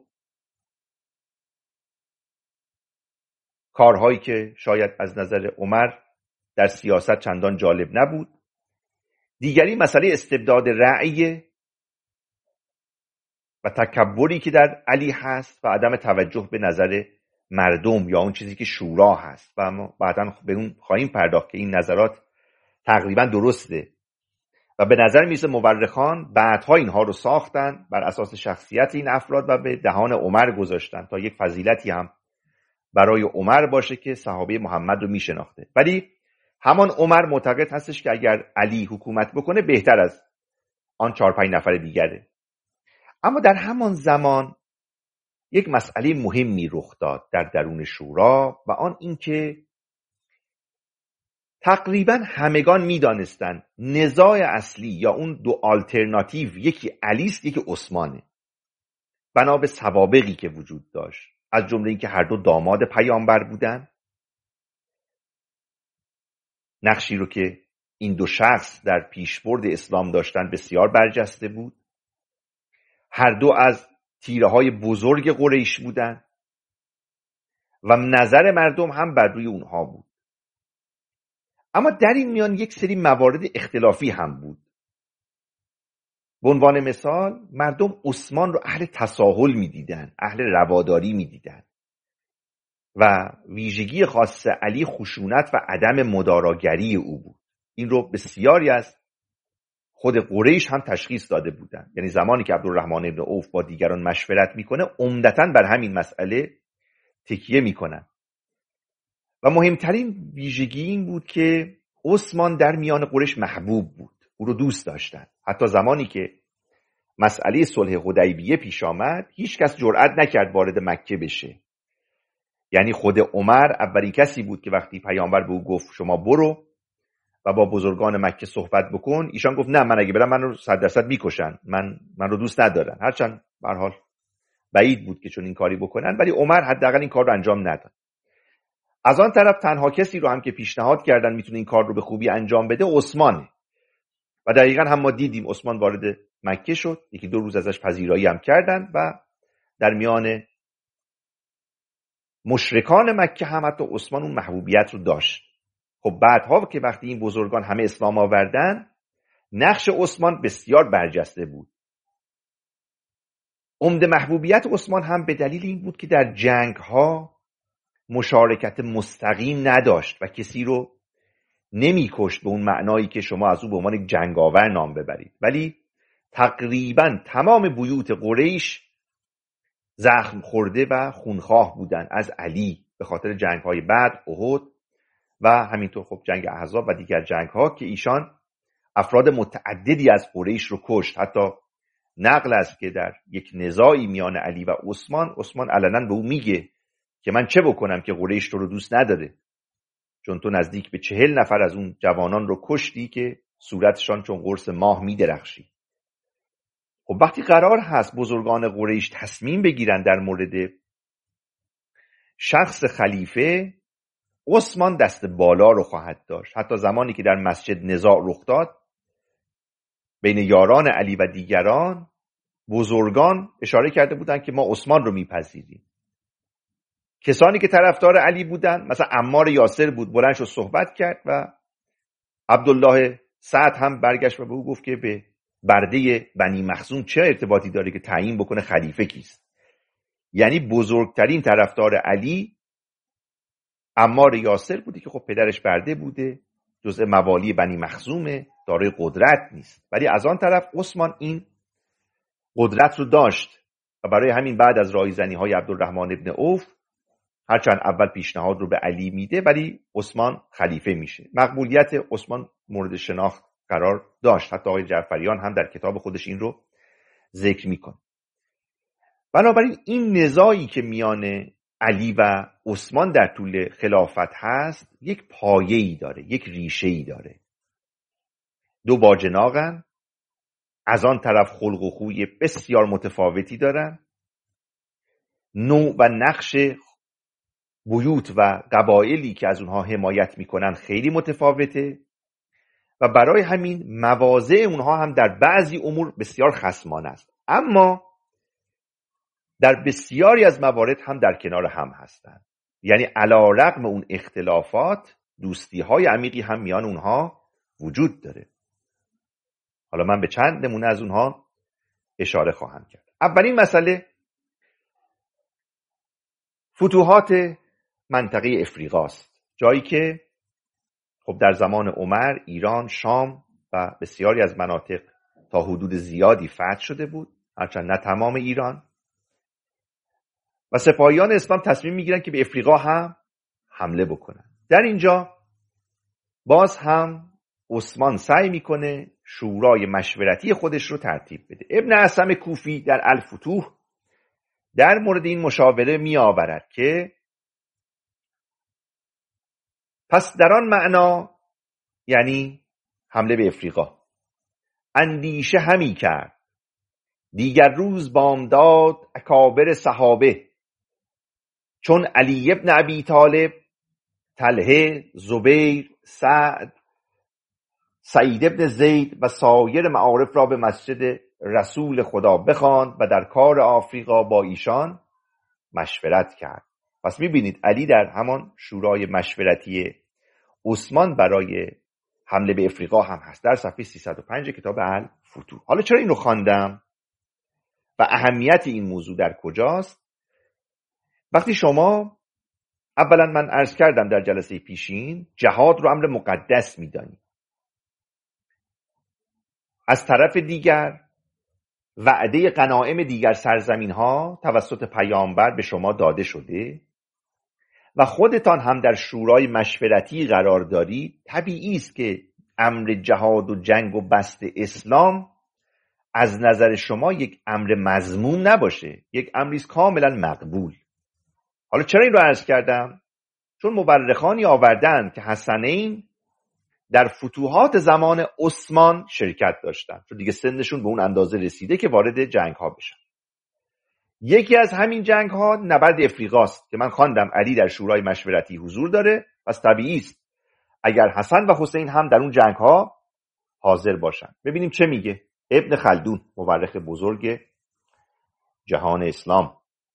کارهایی که شاید از نظر عمر در سیاست چندان جالب نبود. دیگری مسئله استبداد رأی و تکبری که در علی هست و عدم توجه به نظر مردم یا اون چیزی که شورا هست و ما بعداً به اون خواهیم پرداخت که این نظرات تقریبا درسته و به نظر میرسه مورخان بعدها اینها رو ساختن بر اساس شخصیت این افراد و به دهان عمر گذاشتن تا یک فضیلتی هم برای عمر باشه که صحابه محمد رو میشناخته. ولی همان عمر معتقد هستش که اگر علی حکومت بکنه بهتر از آن چهار پنج نفر دیگره. اما در همان زمان یک مسئله مهمی رخ داد در درون شورا و آن این که تقریبا همگان میدانستند نزاع اصلی یا اون دو آلترناتیو یکی علی است یکی عثمانه، بنا به سوابقی که وجود داشت، از جمله اینکه هر دو داماد پیامبر بودن، نقشی رو که این دو شخص در پیشبرد اسلام داشتن بسیار برجسته بود، هر دو از تیره‌های بزرگ قریش بودن و نظر مردم هم بر روی اونها بود. اما در این میان یک سری موارد اختلافی هم بود. به عنوان مثال مردم عثمان رو اهل تساهل می‌دیدن، اهل رواداری می‌دیدن و ویژگی خاص علی خشونت و عدم مداراگری او بود. این رو بسیاری از خود قریش هم تشخیص داده بودند. یعنی زمانی که عبدالرحمن ابن عوف با دیگران مشورت میکنه عمدتاً بر همین مسئله تکیه میکنن و مهمترین ویژگی این بود که عثمان در میان قریش محبوب بود، او رو دوست داشتن. حتی زمانی که مسئله صلح حدیبیه پیش آمد هیچ کس جرئت نکرد وارد مکه بشه. یعنی خود عمر اولین کسی بود که وقتی پیامبر به او گفت شما برو و با بزرگان مکه صحبت بکن، ایشان گفت نه، من اگه برم من رو صد درصد میکشن، من من رو دوست ندارن. هرچند به هر حال بعید بود که چون این کاری بکنن، ولی عمر حداقل این کار رو انجام نداد. از آن طرف تنها کسی رو هم که پیشنهاد کردن میتونه این کار رو به خوبی انجام بده عثمانه و دقیقاً هم ما دیدیم عثمان وارد مکه شد، یکی دو روز ازش پذیرایی هم کردن و در میان مشرکان مکه هم حتی عثمان اون محبوبیت رو داشت. خب بعدها که وقتی این بزرگان همه اسلام آوردن نقش عثمان بسیار برجسته بود. عمده محبوبیت عثمان هم به دلیل این بود که در جنگ ها مشارکت مستقیم نداشت و کسی رو نمی کشت به اون معنایی که شما از او به عنوان جنگاور نام ببرید، ولی تقریبا تمام بیوت قریش زخم خورده و خونخواه بودن از علی به خاطر جنگ های بدر، احد و همینطور خب جنگ احزاب و دیگر جنگ ها که ایشان افراد متعددی از قریش رو کشت. حتی نقل است که در یک نزاعی میان علی و عثمان، عثمان علنا به او میگه که من چه بکنم که قریش تو رو دوست نداره، چون تو نزدیک به چهل نفر از اون جوانان رو کشتی که صورتشان چون قرص ماه میدرخشید. خب وقتی قرار هست بزرگان قریش تصمیم بگیرن در مورد شخص خلیفه، عثمان دست بالا رو خواهد داشت. حتی زمانی که در مسجد نزاع رخ داد بین یاران علی و دیگران، بزرگان اشاره کرده بودند که ما عثمان رو میپذیریم. کسانی که طرفدار علی بودند، مثلا عمار یاسر بود، بلند شد صحبت کرد و عبدالله سعد هم برگشت و به او گفت که به برده بنی مخزوم چه ارتباطی داره که تعیین بکنه خلیفه کیست. یعنی بزرگترین طرفدار علی عمار یاسر بوده که خب پدرش برده بوده، جزء موالی بنی مخزومه، دارای قدرت نیست، ولی از آن طرف عثمان این قدرت رو داشت و برای همین بعد از رایزنی های عبدالرحمن ابن عوف هرچند اول پیشنهاد رو به علی میده ولی عثمان خلیفه میشه. مقبولیت عثمان مورد شناخت قرار داشت، حتی آقای جعفریان هم در کتاب خودش این رو ذکر میکنه. بنابراین این نزاعی که میان علی و عثمان در طول خلافت هست یک پایه‌ای داره، یک ریشه‌ای داره. دو باجناقن، از آن طرف خلق و خوی بسیار متفاوتی دارن، نوع و نقش بیوت و قبایلی که از اونها حمایت میکنن خیلی متفاوته و برای همین مواضع اونها هم در بعضی امور بسیار خصمانه است، اما در بسیاری از موارد هم در کنار هم هستند. یعنی علی رغم اون اختلافات دوستی های عمیقی هم میان اونها وجود داره. حالا من به چند نمونه از اونها اشاره خواهم کرد. اولین مسئله فتوحات منطقه افریقاست، جایی که خب در زمان عمر ایران، شام و بسیاری از مناطق تا حدود زیادی فتح شده بود، هرچند نه تمام ایران، و سپاهیان اسلام تصمیم میگیرن که به افریقا هم حمله بکنن. در اینجا باز هم عثمان سعی میکنه شورای مشورتی خودش رو ترتیب بده. ابن اعصم کوفی در الفتوح در مورد این مشاوره می آورد که پس در آن معنا، یعنی حمله به افریقا، اندیشه همی کرد دیگر روز بامداد اکابر صحابه، چون علی ابن ابی طالب، طلحه، زبیر، سعد، سعید ابن زید و سایر معارف را به مسجد رسول خدا بخواند و در کار آفریقا با ایشان مشورت کرد. پس میبینید علی در همان شورای مشورتی عثمان برای حمله به افریقا هم هست، در صفحه سیصد و پنج کتاب الفتوح. حالا چرا این رو خواندم و اهمیت این موضوع در کجاست؟ وقتی شما اولا من عرض کردم در جلسه پیشین جهاد رو امر مقدس میدانید، از طرف دیگر وعده غنایم دیگر سرزمین ها توسط پیامبر به شما داده شده و خودتان هم در شورای مشورتی قرار دارید، طبیعی است که امر جهاد و جنگ و بسط اسلام از نظر شما یک امر مذموم نباشه، یک امری است کاملا مقبول. حالا چرا این رو عرض کردم؟ چون مورخانی آوردن که حسنین در فتوحات زمان عثمان شرکت داشتن، چون دیگه سنشون به اون اندازه رسیده که وارد جنگ ها بشن. یکی از همین جنگ ها نبرد افریقاست که من خواندم علی در شورای مشورتی حضور داره، پس طبیعی است اگر حسن و حسین هم در اون جنگ ها حاضر باشن. ببینیم چه میگه ابن خلدون، مورخ بزرگ جهان اسلام.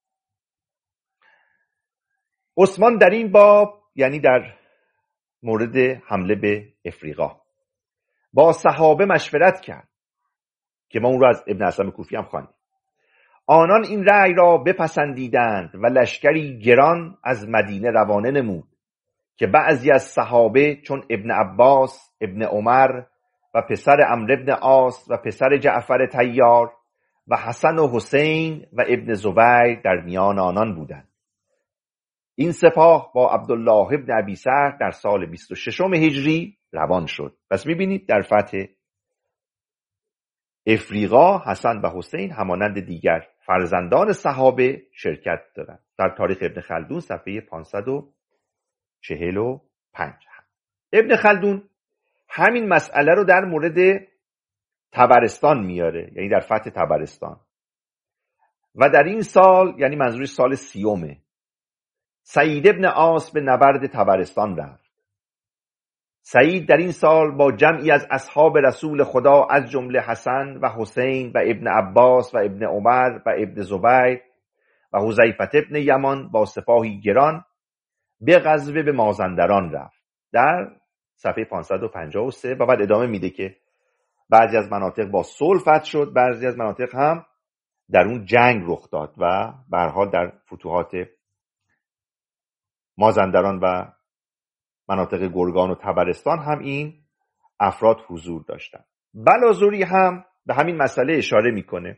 عثمان در این باب، یعنی در مورد حمله به افریقا، با صحابه مشورت کرد که ما اون رو از ابن اعصم کوفی هم خواندیم. آنان این رأی را بپسندیدند و لشکری گران از مدینه روانه نمود که بعضی از صحابه چون ابن عباس، ابن عمر و پسر عمرو ابن عاص و پسر جعفر طیار و حسن و حسین و ابن زبیر در میان آنان بودند. این سپاه با عبدالله ابن ابی سرح در سال بیست و ششم هجری روان شد. پس میبینید در فتح افریقا حسن و حسین همانند دیگر فرزندان صحابه شرکت دارند. در تاریخ ابن خلدون صفحه پانصد و چهل و پنج. ابن خلدون همین مسئله رو در مورد طبرستان میاره، یعنی در فتح طبرستان، و در این سال، یعنی منظورش سال سیومه، سعید ابن عاص به نبرد طبرستان رفت. سعید در این سال با جمعی از اصحاب رسول خدا از جمله حسن و حسین و ابن عباس و ابن عمر و ابن زبیر و حذیفه ابن یمان با سپاهی گران به غزوه به مازندران رفت، در صفحه پانصد و پنجاه و سه. و بعد ادامه میده که بعضی از مناطق با صلح فتح شد، بعضی از مناطق هم در اون جنگ رخ داد و به هر حال در فتوحات مازندران و مناطق گرگان و طبرستان هم این افراد حضور داشتند. بلازوری هم به همین مسئله اشاره میکنه.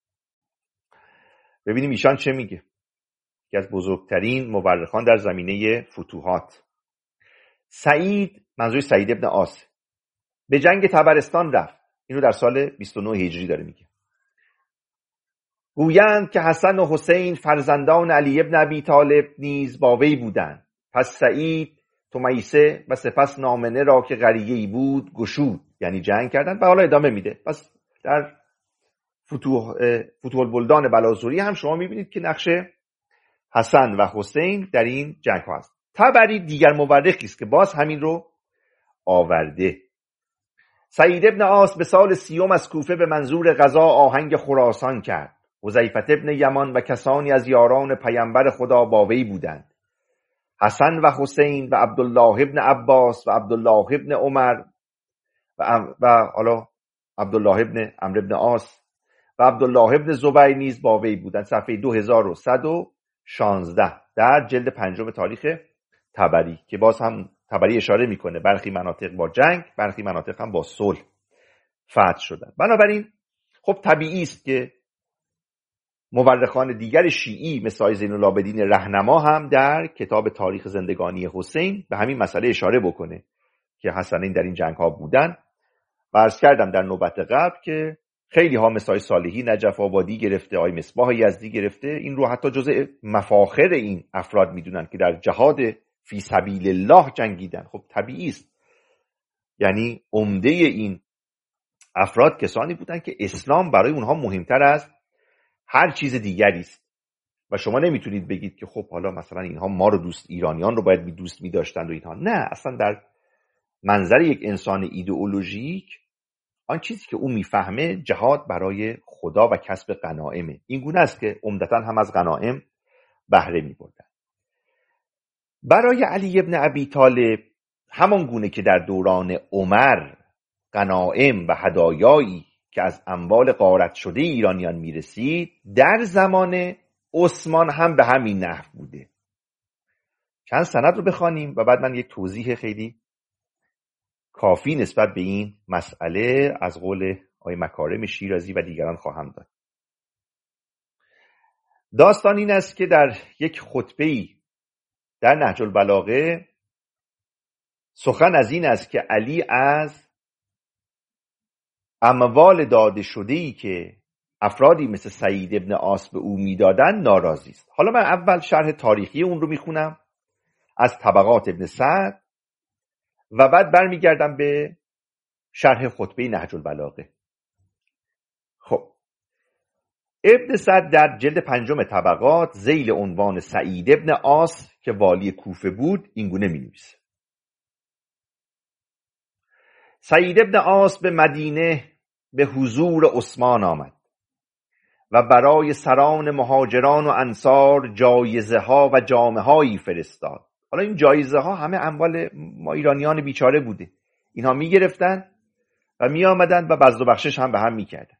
ببینیم ایشان چه میگه. یکی از بزرگترین مورخان در زمینه فتوحات. سعید، منظور سعید ابن عاص، به جنگ طبرستان رفت. اینو در سال بیست و نه هجری داره میگه. گویند که حسن و حسین فرزندان علی ابن ابی طالب نیز با وی بودند. پس سعید تمیسه و سپس نامنه را که قریه‌ای بود گشود، یعنی جنگ کردند. و حالا ادامه میده. پس در فتوح فتوح البلدان بلازوری هم شما میبینید که نقش حسن و حسین در این جنگ ها هست. طبری دیگر مورخی است که باز همین رو آورده. سعید ابن عاص به سال سیوم از کوفه به منظور غزا آهنگ خراسان کرد. حذیفه ابن یمان و کسانی از یاران پیامبر خدا با وی بودند. حسن و حسین و عبدالله ابن عباس و عبدالله ابن عمر و و حالا عبدالله ابن عمرو ابن عاص و عبدالله ابن زبیر نیز با وی بودند. صفحه دو هزار و صد و شانزده در جلد پنجم تاریخ طبری که باز هم طبری اشاره میکنه برخی مناطق با جنگ، برخی مناطق هم با صلح فتح شدن. بنابراین خب طبیعی است که مورخان دیگر شیعی مثل زین العابدین رهنما هم در کتاب تاریخ زندگانی حسین به همین مسئله اشاره بکنه که حسنین در این جنگ ها بودن. و عرض کردم در نوبت قبل که خیلی ها مثل صالحی نجف آبادی گرفته، آی مصباح یزدی گرفته، این رو حتی جزء مفاخر این افراد میدونن که در جهاد فی سبیل الله جنگیدن. خب طبیعی است، یعنی عمده این افراد کسانی بودن که اسلام برای اونها مهمتر از هر چیز دیگری است. و شما نمیتونید بگید که خب حالا مثلا اینها ما رو دوست، ایرانیان رو باید دوست می‌داشتند و اینها. نه، اصلا در منظر یک انسان ایدئولوژیک آن چیزی که او میفهمه جهاد برای خدا و کسب غنائمه. این گونه است که عمدتاً هم از غنائم بهره می‌بردن. برای علی ابن ابی طالب همان گونه که در دوران عمر غنائم و هدایایی که از اموال غارت شده ایرانیان میرسید، در زمان عثمان هم به همین نحو بوده. چند سند رو بخوانیم و بعد من یک توضیح خیلی کافی نسبت به این مسئله از قول آقای مکارم شیرازی و دیگران خواهم داد. داستان این است که در یک خطبه‌ای در نهج البلاغه سخن از این است که علی از اموال داده شده‌ای که افرادی مثل سعید ابن عاص به او میدادن ناراضی است. حالا من اول شرح تاریخی اون رو میخونم از طبقات ابن سعد و بعد برمیگردم به شرح خطبه نهج البلاغه. خب ابن سعد در جلد پنجم طبقات ذیل عنوان سعید ابن عاص که والی کوفه بود این گونه می‌نویسه: سعید ابن عاص به مدینه به حضور عثمان آمد و برای سران مهاجران و انصار جایزه ها و جامه هایی فرستاد. حالا این جایزه ها همه اموال ما ایرانیان بیچاره بوده. اینها می گرفتن و می آمدن و بزد و بخشش هم به هم می کردن.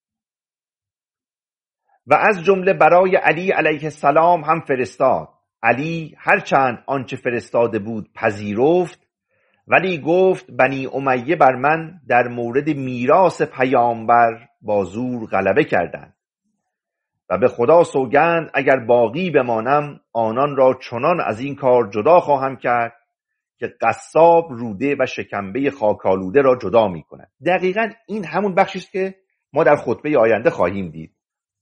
و از جمله برای علی علیه السلام هم فرستاد. علی هرچند آنچه فرستاده بود پذیرفت، ولی گفت بنی امیه بر من در مورد میراث پیامبر با زور غلبه کردند و به خدا سوگند اگر باقی بمانم آنان را چنان از این کار جدا خواهم کرد که قصاب روده و شکمبه خاکالوده را جدا می کند. دقیقاً این همون بخشی است که ما در خطبه آینده خواهیم دید.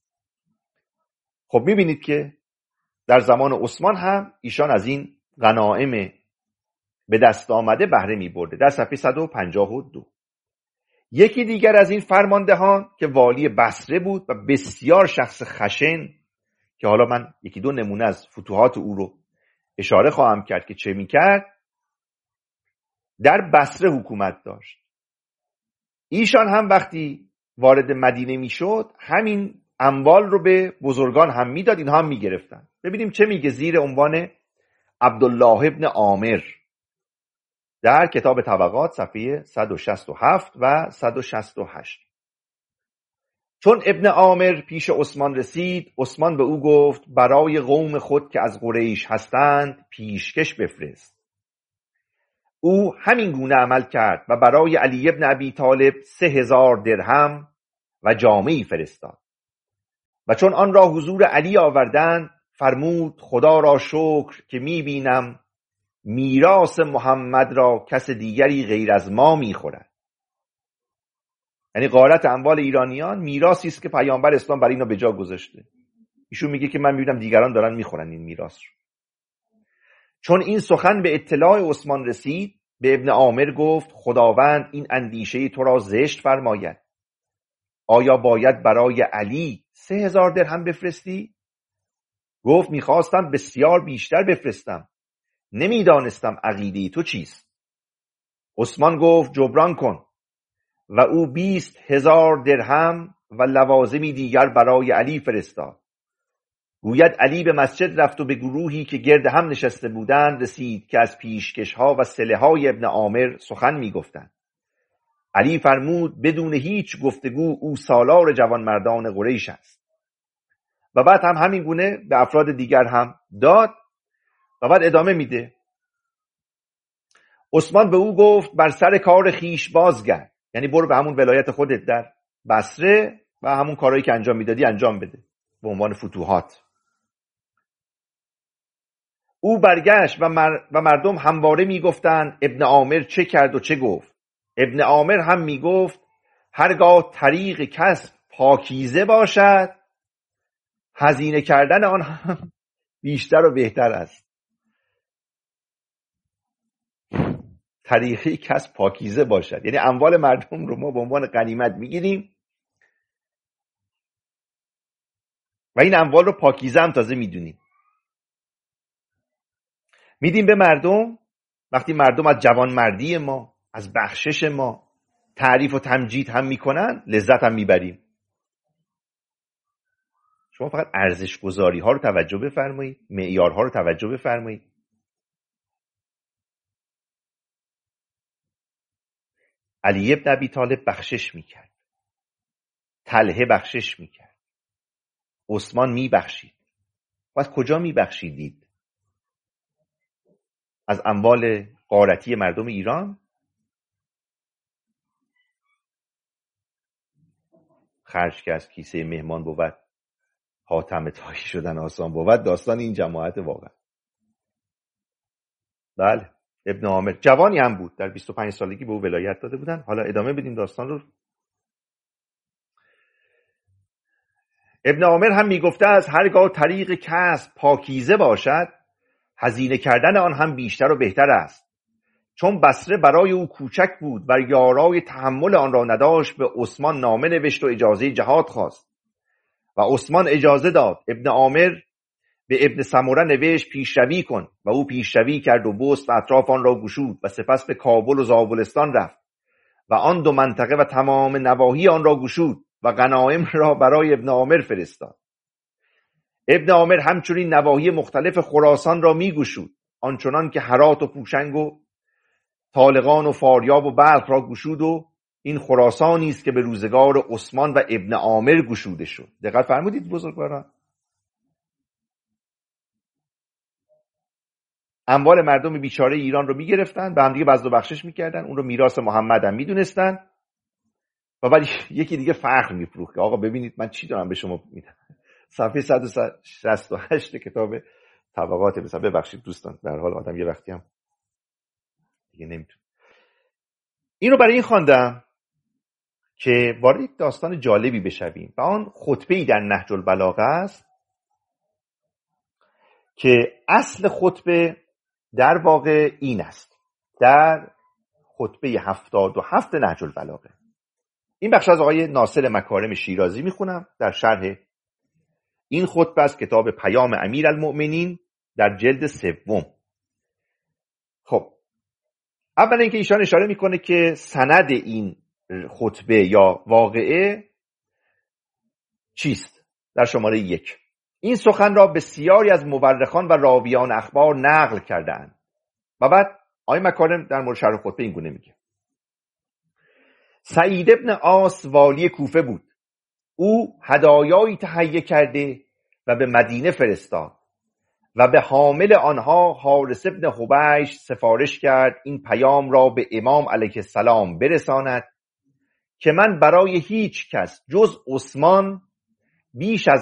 خب میبینید که در زمان عثمان هم ایشان از این غنائم به دست آمده بهره می برده. در صفحه صد و پنجاه و دو یکی دیگر از این فرماندهان که والی بصره بود و بسیار شخص خشن که حالا من یکی دو نمونه از فتوحات او رو اشاره خواهم کرد که چه می کرد، در بصره حکومت داشت. ایشان هم وقتی وارد مدینه می شد همین اموال رو به بزرگان هم می داد، اینها هم می گرفتن. ببینیم چه میگه زیر عنوان عبدالله ابن عامر در کتاب طبقات صفحه صد و شصت و هفت و صد و شصت و هشت. چون ابن عامر پیش عثمان رسید، عثمان به او گفت برای قوم خود که از قریش هستند پیشکش بفرست. او همین گونه عمل کرد و برای علی ابن ابی طالب سه هزار درهم و جامه‌ای فرستاد و چون آن را حضور علی آوردند فرمود خدا را شکر که می‌بینم میراث محمد را کس دیگری غیر از ما می‌خورد. یعنی غارت اموال ایرانیان میراثی است که پیامبر اسلام برای اینا به جا گذاشته. ایشون میگه که من می‌بینم دیگران دارن می‌خورن این میراث رو. چون این سخن به اطلاع عثمان رسید، به ابن عامر گفت خداوند این اندیشه تو را زشت فرماید. آیا باید برای علی سه هزار درهم بفرستی؟ گفت میخواستم بسیار بیشتر بفرستم. نمیدانستم عقیده تو چیست. عثمان گفت جبران کن و او بیست هزار درهم و لوازمی دیگر برای علی فرستاد. گوید علی به مسجد رفت و به گروهی که گرد هم نشسته بودند رسید که از پیشکش‌ها و صله‌های ابن عامر سخن می‌گفتند. علی فرمود بدون هیچ گفتگو او سالار جوانمردان قریش است. و بعد هم همین گونه به افراد دیگر هم داد و بعد ادامه میده. عثمان به او گفت بر سر کار خیش بازگرد، یعنی برو به همون ولایت خودت در بصره و همون کارهایی که انجام میدادی انجام بده به عنوان فتوحات. او برگشت و, مر... و مردم همواره میگفتند ابن عامر چه کرد و چه گفت. ابن عامر هم میگفت هرگاه طریق کسب پاکیزه باشد هزینه کردن آن هم بیشتر و بهتر است. طریقی کسب پاکیزه باشد یعنی اموال مردم رو ما به عنوان غنیمت میگیریم و این اموال رو پاکیزه هم تازه میدونیم میدیم به مردم. وقتی مردم از جوانمردی ما، از بخشش ما تعریف و تمجید هم میکنن، لذت هم میبریم. شما فقط ارزش گذاری ها رو توجه بفرمایید، معیارها رو توجه بفرمایید. علی ابن ابی طالب بخشش میکرد، طلحه بخشش میکرد، عثمان میبخشید. و از کجا میبخشیدید؟ از اموال غارتی مردم ایران؟ خرج که از کیسه مهمان بود حاتم تایی شدن آسان بود. داستان این جماعت واقعا. بله ابن عامر جوانی هم بود، در بیست و پنج سالگی به او ولایت داده بودن. حالا ادامه بدیم داستان رو. ابن عامر هم میگفته از هرگاه طریق کسب پاکیزه باشد هزینه کردن آن هم بیشتر و بهتر است. چون بصره برای او کوچک بود و یارای تحمل آن را نداشت به عثمان نامه نوشت و اجازه جهاد خواست و عثمان اجازه داد. ابن عامر به ابن سمره نوشت پیشروی کن و او پیشروی کرد و بست و اطراف آن را گشود و سپس به کابل و زابلستان رفت و آن دو منطقه و تمام نواحی آن را گشود و غنایم را برای ابن عامر فرستاد. ابن عامر همچنین نواحی مختلف خراسان را می گشود، آنچنان که هرات و پوشنگ و طالقان و فاریاب و بلخ را گشود و این خراسانی است که به روزگار عثمان و ابن عامر گشوده شد. دقت فرمودید بزرگواران؟ اموال مردم بیچاره ایران رو میگرفتن، به هم دیگه بذل و بخشش میکردن، اون رو میراث محمد هم میدونستن و بعد یکی دیگه فخر میفروخت که آقا ببینید من چی دارم به شما میدم. صفحه صد و شصت و هشت کتاب طبقات. مثلا ببخشید دوستان، در حال آدم یه وقتی هم دیگه نمیتونه. این رو برای این خواندم که وارد یک داستان جالبی بشویم و آن خطبه‌ای در نهج البلاغه است که اصل خطبه در واقع این است. در خطبه هفتاد و هفت نهج البلاغه. این بخش از آقای ناصر مکارم شیرازی میخونم در شرح این خطبه از کتاب پیام امیرالمؤمنین در جلد سوم. خب اولا اینکه ایشان اشاره میکنه که سند این خطبه یا واقعه چیست. در شماره یک این سخن را بسیاری از مورخان و راویان اخبار نقل کردند. و بعد آقای مکارم در مورد شرح خطبه این گونه میگه: سعید ابن عاص والی کوفه بود. او هدایایی تهیه کرده و به مدینه فرستاد و به حامل آنها حارث ابن حبیش سفارش کرد این پیام را به امام علیه السلام برساند که من برای هیچ کس جز عثمان بیش از